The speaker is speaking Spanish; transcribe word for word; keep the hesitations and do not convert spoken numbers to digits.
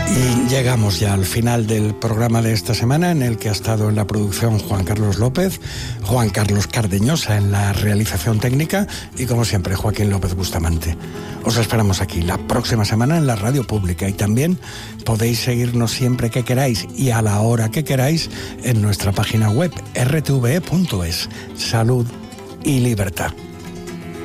Y llegamos ya al final del programa de esta semana, en el que ha estado en la producción Juan Carlos López, Juan Carlos Cardeñosa en la realización técnica y, como siempre, Joaquín López Bustamante. Os esperamos aquí la próxima semana en la radio pública y también podéis seguirnos siempre que queráis y a la hora que queráis en nuestra página web erre te ve punto es. Salud y libertad.